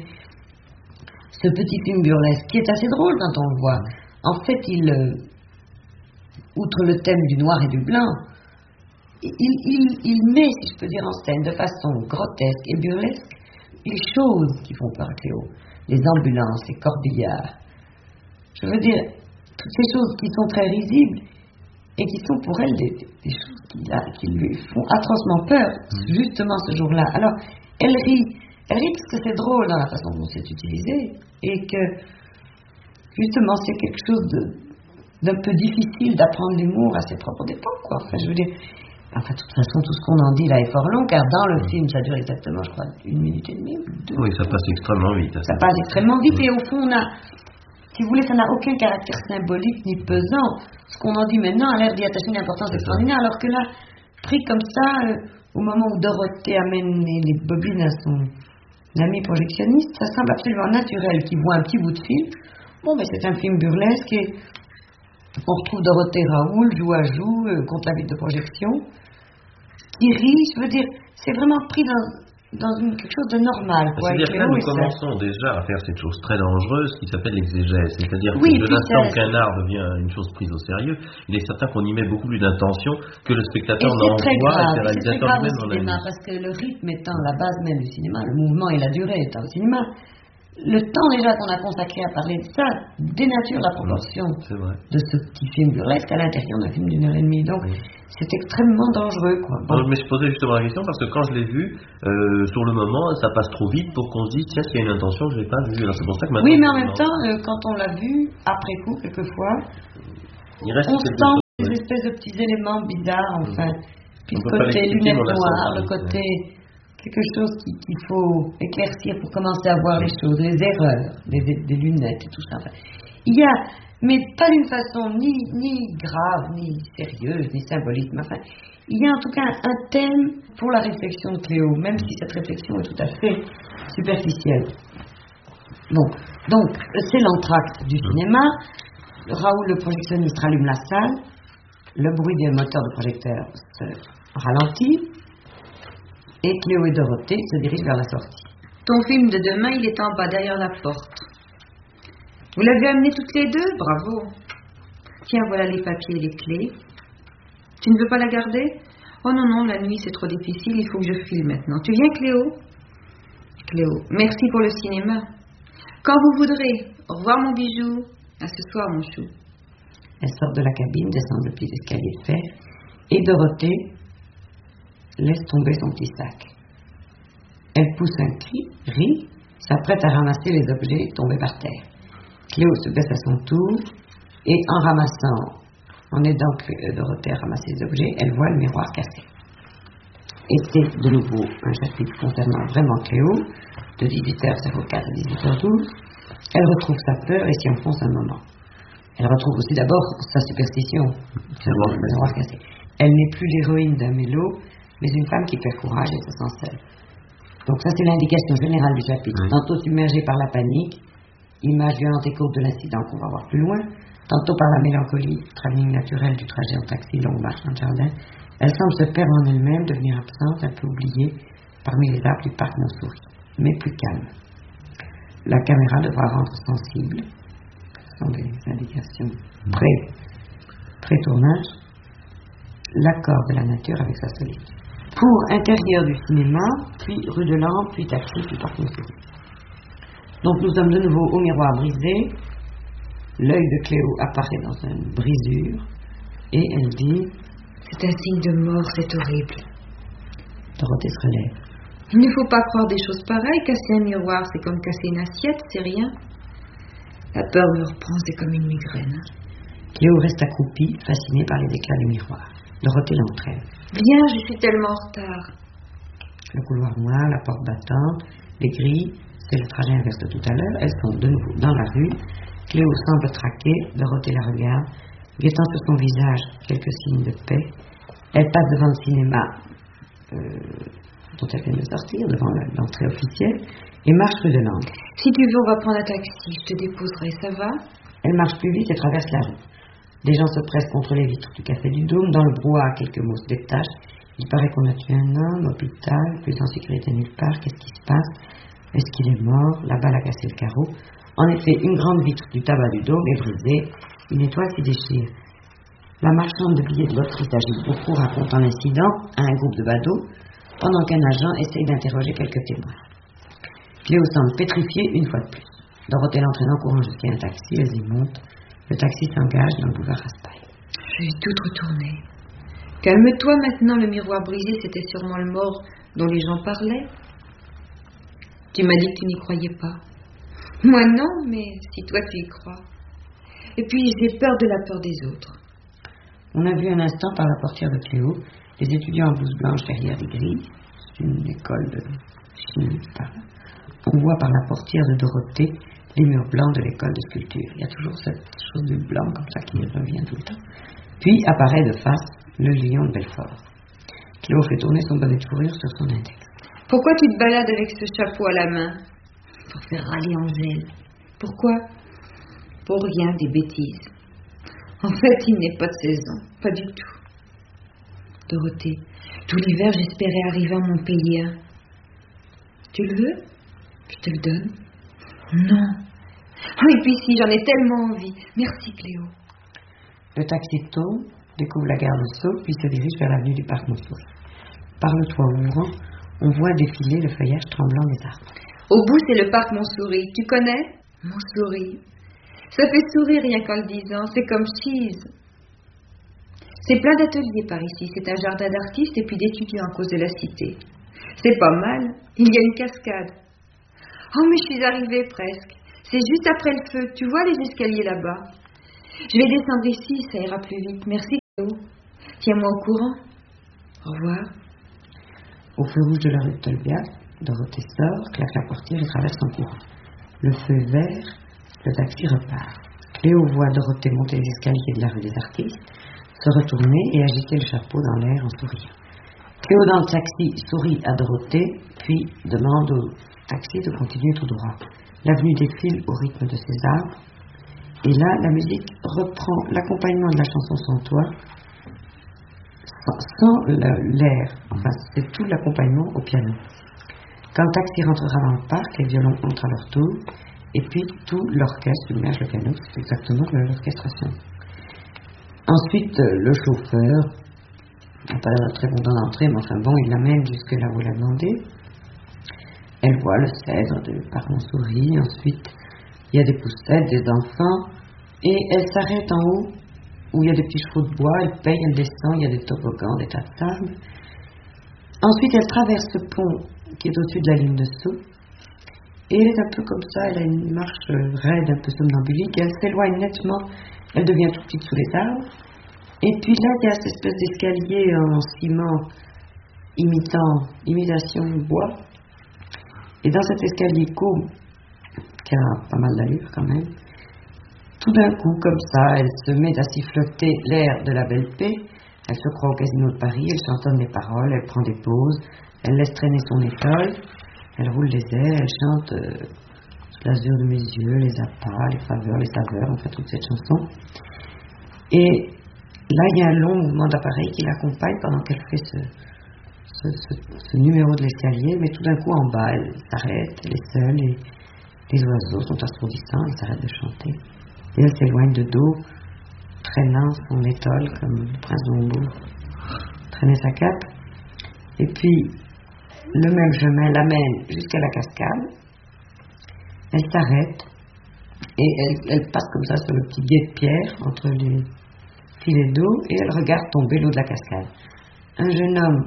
ce petit film burlesque, qui est assez drôle quand on le voit, en fait, il, euh, outre le thème du noir et du blanc, il, il, il met, si je peux dire, en scène de façon grotesque et burlesque les choses qui font peur à Cléo, les ambulances, les corbillards. Je veux dire, toutes ces choses qui sont très risibles, et qui sont pour elle des, des, des choses qui, là, qui lui font atrocement peur, justement ce jour-là. Alors, elle rit, elle rit parce que c'est drôle dans la façon dont c'est utilisé, et que, justement, c'est quelque chose de, d'un peu difficile d'apprendre l'humour à ses propres dépens, quoi. Enfin, je veux dire, enfin, de toute façon, tout ce qu'on en dit là est fort long, car dans le film, ça dure exactement, je crois, une minute et demie, deux. Oui, ça passe extrêmement vite. Ça passe extrêmement vite, et au fond, on a... Si vous voulez, ça n'a aucun caractère symbolique ni pesant. Ce qu'on en dit maintenant a l'air d'y attacher une importance extraordinaire, alors que là, pris comme ça, euh, au moment où Dorothée amène les, les bobines à son ami projectionniste, ça semble absolument naturel qu'il voit un petit bout de film. Bon, mais c'est un film burlesque et on retrouve Dorothée Raoul, joue à joue, euh, contre la vitre de projection, qui rit, je veux dire, c'est vraiment pris dans... dans une, quelque chose de normal. Quoi, c'est-à-dire que là, nous commençons ça. déjà à faire cette chose très dangereuse qui s'appelle l'exégèse. C'est-à-dire oui, que de l'instant qu'un art devient une chose prise au sérieux, il est certain qu'on y met beaucoup plus d'intention que le spectateur n'en voit et que le réalisateur lui-même en a mis. Parce que le rythme étant la base même du cinéma, le mouvement et la durée étant au cinéma, le temps déjà qu'on a consacré à parler de ça dénature la proportion de ce petit film burlesque à l'intérieur d'un film d'une heure et demie. Donc, oui. C'est extrêmement dangereux, quoi. Bon. Alors, mais je posais justement la question parce que quand je l'ai vu, euh, sur le moment, ça passe trop vite pour qu'on se dise, tiens, s'il y a une intention, je ne l'ai pas vu. Alors, c'est pour ça que maintenant. Oui, mais en même temps, euh, quand on l'a vu, après coup, quelquefois, il reste on sent des ouais. espèces de petits éléments bizarres, enfin. Mmh. Puis le côté lunettes noires, le côté ouais. quelque chose qu'il qui faut éclaircir pour commencer à voir les choses, les erreurs des, des lunettes et tout ça. Enfin, il y a, mais pas d'une façon ni, ni grave, ni sérieuse, ni symbolique, mais enfin, il y a en tout cas un thème pour la réflexion de Cléo, même si cette réflexion est tout à fait superficielle. Bon, donc, c'est l'entracte du cinéma. Raoul, le projectionniste, rallume la salle. Le bruit des moteurs de projecteur se ralentit. Et Cléo et Dorothée se dirigent vers la sortie. Ton film de demain, il est en bas, derrière la porte. Vous l'avez amené toutes les deux? Bravo. Tiens, voilà les papiers et les clés. Tu ne veux pas la garder? Oh non, non, la nuit c'est trop difficile, il faut que je file maintenant. Tu viens, Cléo? Cléo, merci pour le cinéma. Quand vous voudrez. Au revoir, mon bijou. À ce soir, mon chou. Elle sort de la cabine, descend le petit escalier de fer, et Dorothée laisse tomber son petit sac. Elle pousse un cri, rit, s'apprête à ramasser les objets tombés par terre. Cléo se baisse à son tour, et en ramassant, en aidant Dorothée à ramasser les objets, elle voit le miroir cassé. Et c'est de nouveau un chapitre concernant vraiment Cléo, de dix-huit heures zéro quatre à dix-huit heures douze. Elle retrouve sa peur et s'y enfonce un moment. Elle retrouve aussi d'abord sa superstition, le miroir cassé. Elle n'est plus l'héroïne d'un mélo, mais une femme qui perd courage et se sent seule. Donc ça, c'est l'indication générale du chapitre. Oui. Tantôt submergée par la panique, image violente et courte de l'incident qu'on va voir plus loin, tantôt par la mélancolie, travelling naturel du trajet en taxi, longue marche dans le jardin, elle semble se perdre en elle-même, devenir absente, un peu oubliée, parmi les arbres du parc Montsouris, mais plus calme. La caméra devra rendre sensible, ce sont des indications pré, pré-tournage, l'accord de la nature avec sa solitude. Pour intérieur du cinéma, puis rue de Lens, puis taxi, puis parc Montsouris. Donc nous sommes de nouveau au miroir brisé, l'œil de Cléo apparaît dans une brisure, et elle dit « C'est un signe de mort, c'est horrible. » Dorothée se relève. Il ne faut pas croire des choses pareilles. Casser un miroir, c'est comme casser une assiette, c'est rien. La peur me reprend, c'est comme une migraine. Cléo reste accroupie, fascinée par les éclats du miroir. Dorothée l'entraîne. Viens, je suis tellement en retard. Le couloir noir, la porte battante, les grilles, c'est le trajet inverse de tout à l'heure. Elles sont de nouveau dans la rue. Cléo semble traquée, Dorothée la regarde, guettant sur son visage quelques signes de paix. Elle passe devant le cinéma euh, dont elle vient de sortir, devant l'entrée officielle, et marche rue de Lens. Si tu veux, on va prendre un taxi, je te déposerai, ça va? Elle marche plus vite et traverse la rue. Des gens se pressent contre les vitres du café du Dôme. Dans le brouhaha, quelques mots se détachent. Il paraît qu'on a tué un homme, hôpital, plus en sécurité nulle part. Qu'est-ce qui se passe? Est-ce qu'il est mort? La balle a cassé le carreau. En effet, une grande vitre du tabac du Dôme est brisée. Une étoile s'y déchire. La marchande de billets de loterie s'agite beaucoup, racontant l'incident à un groupe de badauds, pendant qu'un agent essaye d'interroger quelques témoins. Cléo semble pétrifiée une fois de plus. Dorothée l'entraîne en courant jusqu'à un taxi, elles y montent. Le taxi s'engage dans le boulevard Raspail. Je vais tout retourner. Calme-toi maintenant, le miroir brisé, c'était sûrement le mort dont les gens parlaient. Tu m'as dit que tu n'y croyais pas. Moi non, mais si toi tu y crois. Et puis j'ai peur de la peur des autres. On a vu un instant par la portière de Cléo les étudiants en blouse blanche derrière les grilles. C'est une école de chimie, par là. On voit par la portière de Dorothée les murs blancs de l'école de sculpture. Il y a toujours cette chose de blanc comme ça qui revient tout le temps. Puis apparaît de face le lion de Belfort. Cléo fait tourner son bonnet de fourrure sur son index. Pourquoi tu te balades avec ce chapeau à la main? Pour faire râler Angèle. Pourquoi? Pour rien, des bêtises. En fait, il n'est pas de saison. Pas du tout. Dorothée, tout l'hiver, j'espérais arriver à Montpellier. Tu le veux? Je te le donne. Non. Ah, et puis si, j'en ai tellement envie. Merci, Cléo. Le taxi tourne, découvre la gare de Sceaux, puis se dirige vers l'avenue du parc Montsouris. Par le toit ouvrant, on voit défiler le feuillage tremblant des arbres. Au bout, c'est le parc Montsouris. Tu connais? Montsouris. Ça fait sourire rien qu'en le disant. C'est comme cheese. C'est plein d'ateliers par ici. C'est un jardin d'artistes et puis d'étudiants à cause de la cité. C'est pas mal. Il y a une cascade. Oh, mais je suis arrivée presque. C'est juste après le feu. Tu vois les escaliers là-bas? Je vais descendre ici, ça ira plus vite. Merci, Cléo. Tiens-moi au courant. Au revoir. Au feu rouge de la rue de Tolbiac, Dorothée sort, claque la portière et traverse en courant. Le feu est vert, le taxi repart. Cléo voit Dorothée monter les escaliers de la rue des Artistes, se retourner et agiter le chapeau dans l'air en souriant. Cléo dans le taxi sourit à Dorothée, puis demande au taxi de continuer tout droit. L'avenue défile au rythme de ses arbres, et là, la musique reprend l'accompagnement de la chanson Sans toi, sans, sans l'air, enfin, c'est tout l'accompagnement au piano. Quand le taxi rentrera dans le parc, les violons entrent à leur tour, et puis tout l'orchestre submerge le piano, c'est exactement l'orchestration. Ensuite, le chauffeur n'a pas l'air très content d'entrer, mais enfin bon, il l'amène jusque là où elle a demandé. Elle voit le cèdre de par Montsouris, ensuite il y a des poussettes, des enfants, et elle s'arrête en haut où il y a des petits chevaux de bois, elle paye, elle descend, il y a des toboggans, des tas de sable. Ensuite elle traverse ce pont qui est au-dessus de la ligne de saut, et elle est un peu comme ça, elle a une marche raide, un peu somnambulique, et elle s'éloigne nettement, elle devient tout petite sous les arbres, et puis là il y a cette espèce d'escalier en ciment imitant, imitation bois, et dans cet escalier court, qui a pas mal d'allure quand même, tout d'un coup, comme ça, elle se met à siffloter l'air de la Belle Paix, elle se croit au Casino de Paris, elle chantonne les paroles, elle prend des pauses, elle laisse traîner son étole, elle roule les airs, elle chante euh, l'azur de mes yeux, les appâts, les faveurs, les saveurs, enfin toute cette chanson. Et là, il y a un long mouvement d'appareil qui l'accompagne pendant qu'elle fait ce, ce, ce, ce numéro de l'escalier, mais tout d'un coup, en bas, elle s'arrête, elle est seule, et les oiseaux sont assourdissants, ils s'arrêtent de chanter. Et elle s'éloigne de dos, traînant son étole comme le prince de Hombourg traînait sa cape. Et puis, le même chemin l'amène jusqu'à la cascade. Elle s'arrête et elle, elle passe comme ça sur le petit gué de pierre entre les filets d'eau et elle regarde tomber l'eau de la cascade. Un jeune homme,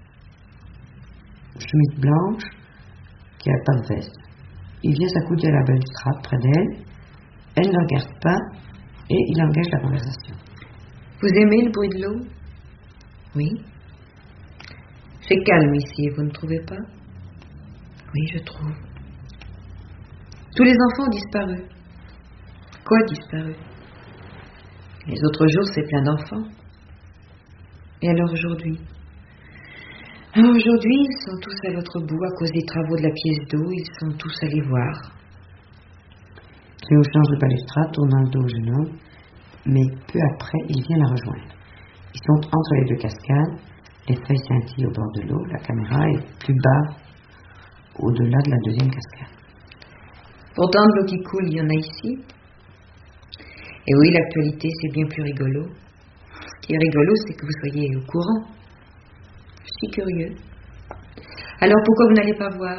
chemise blanche, qui n'a pas de veste. Il vient s'accouder à la balustrade près d'elle. Elle ne regarde pas et il engage la conversation. Vous aimez le bruit de l'eau? Oui. C'est calme ici, vous ne trouvez pas? Oui, je trouve. Tous les enfants ont disparu. Quoi disparu? Les autres jours, c'est plein d'enfants. Et alors aujourd'hui? Alors aujourd'hui, ils sont tous à l'autre bout à cause des travaux de la pièce d'eau. Ils sont tous allés voir. Cléo change de balustrade, tournant le dos au jeune homme, mais peu après, il vient la rejoindre. Ils sont entre les deux cascades, les feuilles scintillent au bord de l'eau, la caméra est plus bas, au-delà de la deuxième cascade. Pourtant, de l'eau qui coule, il y en a ici. Et oui, l'actualité, c'est bien plus rigolo. Ce qui est rigolo, c'est que vous soyez au courant. Je suis curieux. Alors, pourquoi vous n'allez pas voir?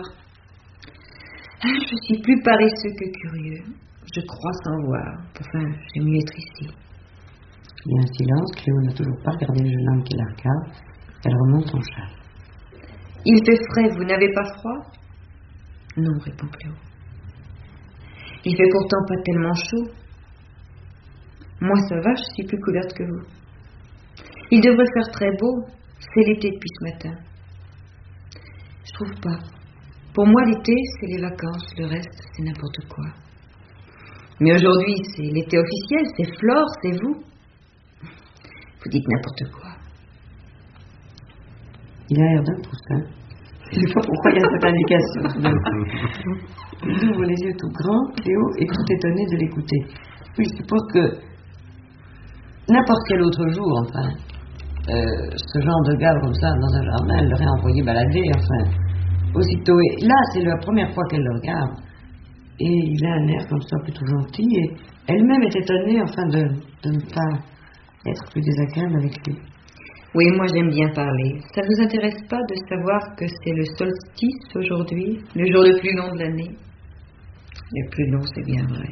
Je suis plus paresseux que curieux. Je crois sans voir. Enfin, j'aime mieux être ici. Il y a un silence. Cléo n'a toujours pas regardé le jeune homme qui la regarde. Elle remonte son châle. Il fait frais, vous n'avez pas froid? Non, répond Cléo. Il fait pourtant pas tellement chaud. Moi, ça va, je suis plus couverte que vous. Il devrait faire très beau. C'est l'été depuis ce matin. Je trouve pas. Pour moi, l'été, c'est les vacances. Le reste, c'est n'importe quoi. Mais aujourd'hui, c'est l'été officiel. C'est Flore, c'est vous. Vous dites n'importe quoi. Il a l'air d'un poussin. Je ne sais pas pourquoi il y a cette indication. Il ouvre les yeux tout grands, Cléo est tout étonnée de l'écouter. Oui, je suppose que n'importe quel autre jour, enfin, euh, ce genre de gars comme ça dans un jardin, elle l'aurait envoyé balader, enfin, aussitôt. Et là, c'est la première fois qu'elle le regarde. Et il a un air comme ça plutôt gentil. Et elle-même est étonnée, enfin, de, de ne pas être plus désagréable avec lui. Oui, moi j'aime bien parler. Ça ne vous intéresse pas de savoir que c'est le solstice aujourd'hui, le jour le plus long de l'année? Le plus long, c'est bien vrai.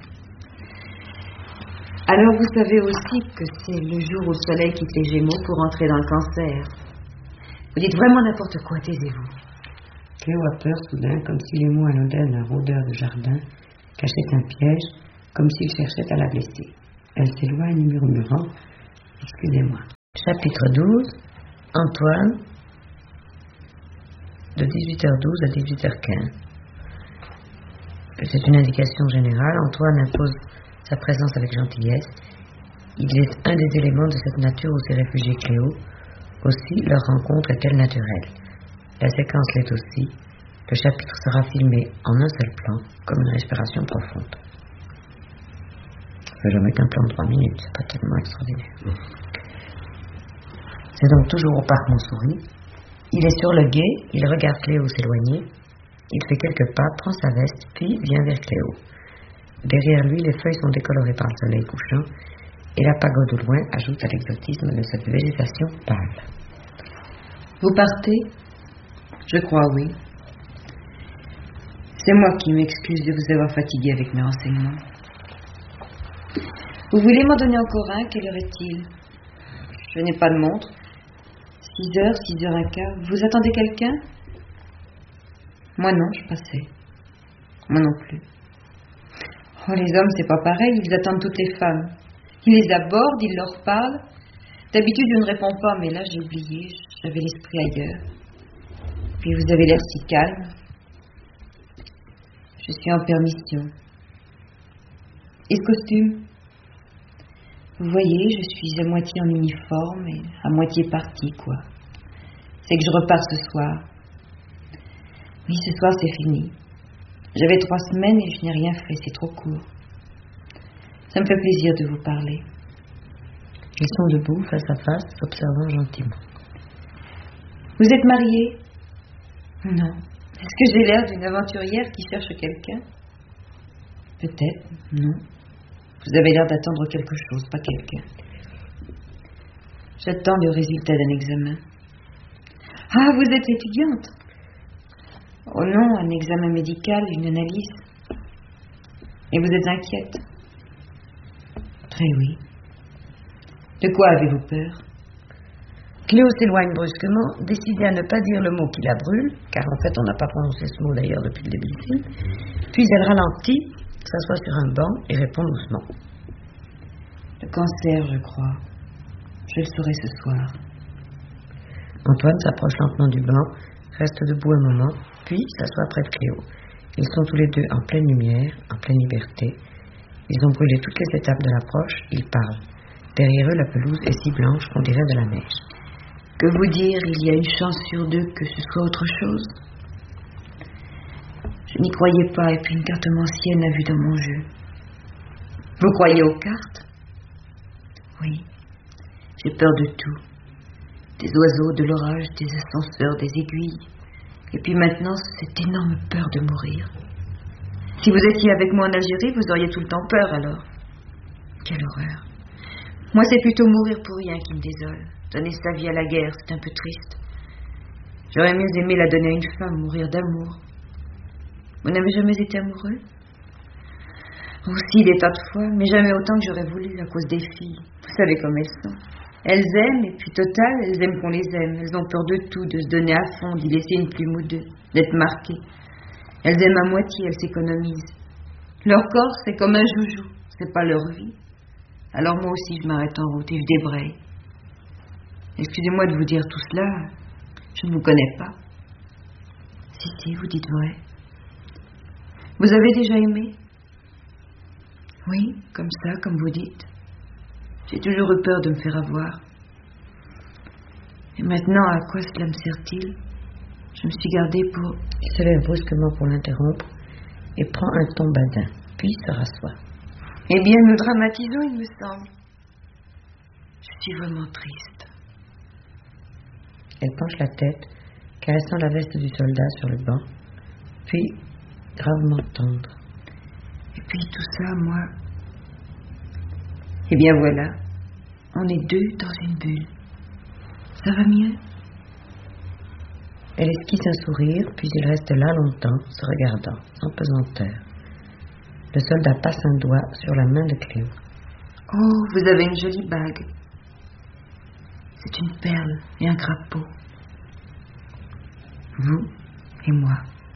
Alors vous savez aussi que c'est le jour où le soleil quitte les Gémeaux pour entrer dans le Cancer. Vous dites vraiment n'importe quoi, taisez-vous. Cléo a peur soudain, comme si les mots anodins d'un rôdeur de jardin cachaient un piège, comme s'il cherchait à la blesser. Elle s'éloigne murmurant « Excusez-moi ». Chapitre douze. Antoine, de dix-huit heures douze à dix-huit heures quinze. C'est une indication générale. Antoine impose sa présence avec gentillesse. Il est un des éléments de cette nature où s'est réfugiée Cléo. Aussi, leur rencontre est-elle naturelle. La séquence l'est aussi. Le chapitre sera filmé en un seul plan, comme une respiration profonde. Ça fait jamais qu'un plan de trois minutes, c'est pas tellement extraordinaire. C'est donc toujours au parc Montsouris. Il est sur le gué, il regarde Cléo s'éloigner. Il fait quelques pas, prend sa veste, puis vient vers Cléo. Derrière lui, les feuilles sont décolorées par le soleil couchant, et la pagode au loin ajoute à l'exotisme de cette végétation pâle. Vous partez? Je crois, oui. C'est moi qui m'excuse de vous avoir fatigué avec mes renseignements. Vous voulez m'en donner encore un? Quelle heure est-il? Je n'ai pas de montre. Six heures, six heures un quart. Vous attendez quelqu'un? Moi non, je passais. Moi non plus. Oh, les hommes, c'est pas pareil, ils attendent toutes les femmes. Ils les abordent, ils leur parlent. D'habitude, je ne réponds pas, mais là, j'ai oublié, j'avais l'esprit ailleurs. Puis vous avez l'air si calme. Je suis en permission. Et ce costume? Vous voyez, je suis à moitié en uniforme et à moitié partie, quoi. C'est que je repars ce soir. Oui, ce soir, c'est fini. J'avais trois semaines et je n'ai rien fait, c'est trop court. Ça me fait plaisir de vous parler. Ils sont debout, face à face, observant gentiment. Vous êtes mariée? Non. Est-ce que j'ai l'air d'une aventurière qui cherche quelqu'un? Peut-être, non. Vous avez l'air d'attendre quelque chose, pas quelqu'un. J'attends le résultat d'un examen. Ah, vous êtes étudiante? Oh non, un examen médical, une analyse. Et vous êtes inquiète? Très oui. De quoi avez-vous peur? Cléo s'éloigne brusquement, décidée à ne pas dire le mot qui la brûle, car en fait on n'a pas prononcé ce mot d'ailleurs depuis le début du film. Puis elle ralentit, s'assoit sur un banc et répond doucement. Le cancer, je crois. Je le saurai ce soir. Antoine s'approche lentement du banc, reste debout un moment, puis s'assoit près de Cléo. Ils sont tous les deux en pleine lumière, en pleine liberté. Ils ont brûlé toutes les étapes de l'approche, ils parlent. Derrière eux, la pelouse est si blanche qu'on dirait de la neige. Que vous dire, il y a une chance sur deux que ce soit autre chose? Je n'y croyais pas, et puis une cartomancienne a vu dans mon jeu. Vous croyez aux cartes? Oui. J'ai peur de tout. Des oiseaux, de l'orage, des ascenseurs, des aiguilles. Et puis maintenant, cette énorme peur de mourir. Si vous étiez avec moi en Algérie, vous auriez tout le temps peur alors. Quelle horreur. Moi, c'est plutôt mourir pour rien qui me désole. Donner sa vie à la guerre, c'est un peu triste. J'aurais mieux aimé la donner à une femme, mourir d'amour. Vous n'avez jamais été amoureux? Aussi, des tas de fois, mais jamais autant que j'aurais voulu à cause des filles. Vous savez comme elles sont. Elles aiment, et puis total, elles aiment qu'on les aime. Elles ont peur de tout, de se donner à fond, d'y laisser une plume ou deux, d'être marquées. Elles aiment à moitié, elles s'économisent. Leur corps, c'est comme un joujou, c'est pas leur vie. Alors moi aussi, je m'arrête en route et je débraye. Excusez-moi de vous dire tout cela, je ne vous connais pas. Si, si, vous dites vrai. Vous avez déjà aimé? Oui, comme ça, comme vous dites. J'ai toujours eu peur de me faire avoir. Et maintenant, à quoi cela me sert-il? Je me suis gardée pour... Il se lève brusquement pour l'interrompre et prend un ton badin, puis se rassoit. Eh bien, nous dramatisons, il me semble. Je suis vraiment triste. Elle penche la tête, caressant la veste du soldat sur le banc, puis gravement tendre. Et puis tout ça, moi... Eh bien voilà, on est deux dans une bulle. Ça va mieux? Elle esquisse un sourire, puis il reste là longtemps, se regardant, sans pesanteur. Le soldat passe un doigt sur la main de Cléo. Oh, vous avez une jolie bague. C'est une perle et un crapaud. Vous et moi.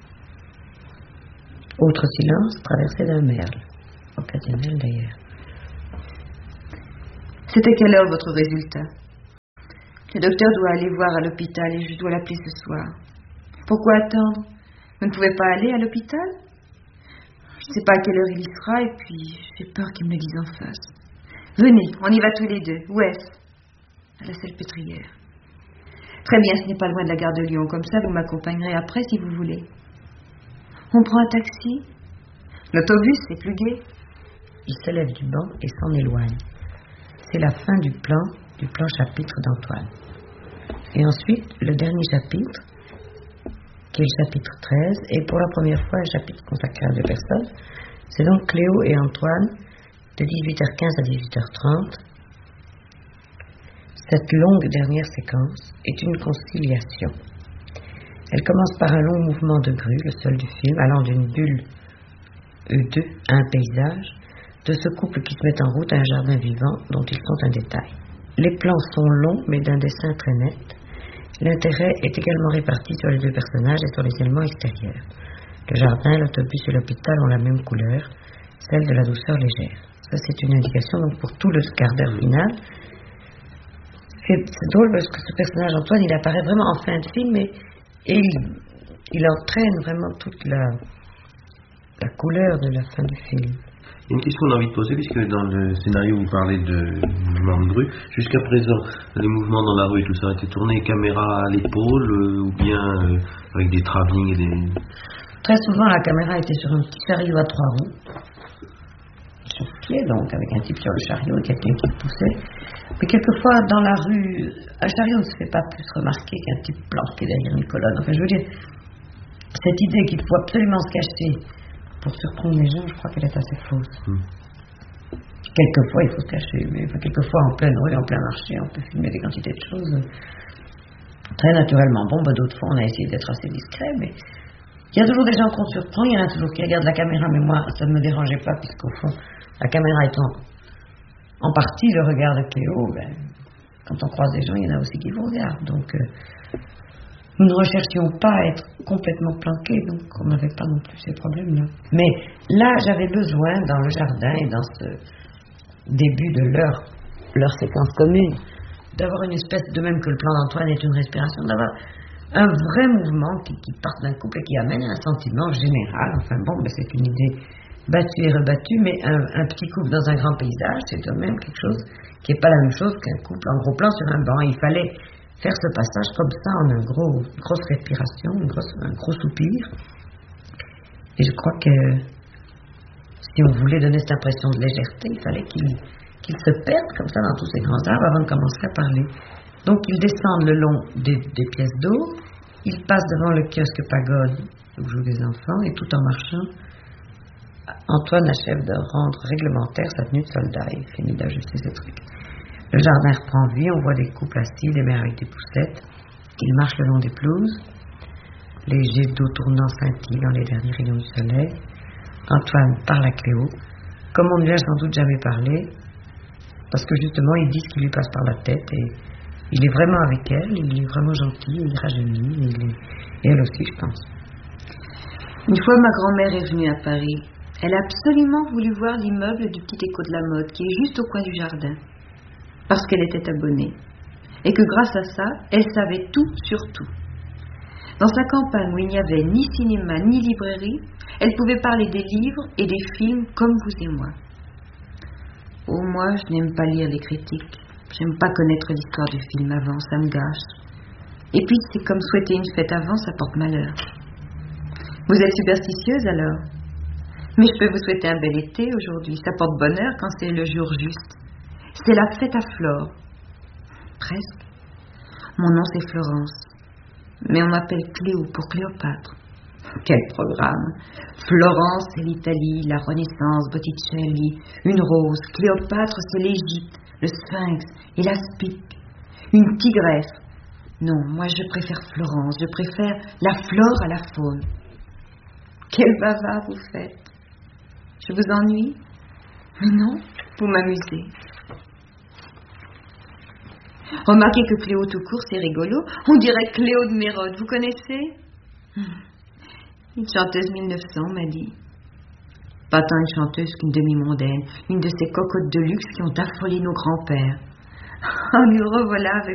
Autre silence, traversé d'un merle. Occasionnel d'ailleurs. C'est à quelle heure votre résultat? Le docteur doit aller voir à l'hôpital et je dois l'appeler ce soir. Pourquoi attendre? Vous ne pouvez pas aller à l'hôpital? Je ne sais pas à quelle heure il y sera et puis j'ai peur qu'il me le dise en face. Venez, on y va tous les deux. Où est-ce? À la Salpêtrière. Très bien, ce n'est pas loin de la gare de Lyon. Comme ça, vous m'accompagnerez après si vous voulez. On prend un taxi? L'autobus, c'est plus gai. Il se lève du banc et s'en éloigne. C'est la fin du plan, du plan chapitre d'Antoine. Et ensuite, le dernier chapitre, qui est le chapitre treize, et pour la première fois un chapitre consacré à deux personnes. C'est donc Cléo et Antoine, de dix-huit heures quinze à dix-huit heures trente. Cette longue dernière séquence est une conciliation. Elle commence par un long mouvement de grue, le seul du film, allant d'une bulle E deux à un paysage, de ce couple qui se met en route à un jardin vivant dont ils sont un détail. Les plans sont longs, mais d'un dessin très net. L'intérêt est également réparti sur les deux personnages et sur les éléments extérieurs. Le jardin, l'autobus et l'hôpital ont la même couleur, celle de la douceur légère. Ça, c'est une indication donc pour tout le quart d'heure final. C'est, c'est drôle parce que ce personnage, Antoine, il apparaît vraiment en fin de film et, et il, il entraîne vraiment toute la, la couleur de la fin du film. Il y a une question qu'on a envie de poser, puisque dans le scénario vous parlez de mouvements de grue. Jusqu'à présent, les mouvements dans la rue et tout ça ont été tournés caméra à l'épaule euh, ou bien euh, avec des travelling et des... Très souvent, la caméra était sur un petit chariot à trois roues, sur pied donc, avec un type sur le chariot et quelqu'un qui le poussait. Mais quelquefois, dans la rue, un chariot ne se fait pas plus remarquer qu'un type planqué derrière une colonne. Enfin, je veux dire, cette idée qu'il faut absolument se cacher pour surprendre les gens, je crois qu'elle est assez fausse. Mmh. Quelquefois, il faut se cacher, mais quelquefois, en pleine rue, en plein marché, on peut filmer des quantités de choses très naturellement. Bon, bah, d'autres fois, on a essayé d'être assez discret, mais il y a toujours des gens qu'on surprend, il y en a toujours qui regardent la caméra, mais moi, ça ne me dérangeait pas, puisqu'au fond, la caméra étant en partie le regard de Cléo, ben, quand on croise des gens, il y en a aussi qui vous regardent. Donc, euh, nous ne recherchions pas à être complètement planqués, donc on n'avait pas non plus ces problèmes-là. Mais là, j'avais besoin, dans le jardin et dans ce début de leur, leur séquence commune, d'avoir une espèce, de même que le plan d'Antoine est une respiration, d'avoir un vrai mouvement qui, qui part d'un couple et qui amène à un sentiment général. Enfin bon, ben c'est une idée battue et rebattue, mais un, un petit couple dans un grand paysage, c'est quand même quelque chose qui n'est pas la même chose qu'un couple en gros plan sur un banc. Il fallait faire ce passage comme ça en un gros, une grosse respiration, une grosse, un gros soupir. Et je crois que si on voulait donner cette impression de légèreté, il fallait qu'il, qu'il se perde comme ça dans tous ces grands arbres avant de commencer à parler. Donc ils descendent le long des, des pièces d'eau, ils passent devant le kiosque pagode où jouent des enfants, et tout en marchant, Antoine achève de rendre réglementaire sa tenue de soldat. Il finit d'ajuster ses trucs. Le jardin reprend vie, on voit des couples assis, des mères avec des poussettes. Ils marchent le long des pelouses. Les jets d'eau tournant scintillent dans les derniers rayons du soleil. Antoine parle à Cléo, comme on ne lui a sans doute jamais parlé, parce que justement, il dit ce qui lui passe par la tête, et il est vraiment avec elle, il est vraiment gentil, il rajeunit, et, il est... et elle aussi, je pense. Une fois, ma grand-mère est venue à Paris. Elle a absolument voulu voir l'immeuble du Petit Écho de la Mode, qui est juste au coin du jardin, parce qu'elle était abonnée, et que grâce à ça, elle savait tout sur tout. Dans sa campagne où il n'y avait ni cinéma ni librairie, elle pouvait parler des livres et des films comme vous et moi. Oh, moi, je n'aime pas lire les critiques. J'aime pas connaître l'histoire du film avant, ça me gâche. Et puis, c'est comme souhaiter une fête avant, ça porte malheur. Vous êtes superstitieuse alors? Mais je peux vous souhaiter un bel été aujourd'hui. Ça porte bonheur quand c'est le jour juste. C'est la fête à Flore. Presque. Mon nom c'est Florence. Mais on m'appelle Cléo pour Cléopâtre. Quel programme! Florence c'est l'Italie, la Renaissance, Botticelli, une rose. Cléopâtre c'est l'Égypte, le Sphinx et la Spique. Une tigresse, Non, moi je préfère Florence, je préfère la flore à la faune. Quel bavard vous faites. Je vous ennuie? Mais non, vous m'amusez. Remarquez que Cléo tout court, c'est rigolo. On dirait Cléo de Mérode, vous connaissez? Une chanteuse mille neuf cents m'a dit. Pas tant une chanteuse qu'une demi-mondaine, une de ces cocottes de luxe qui ont affolé nos grands-pères. Oh, nous revoilà avec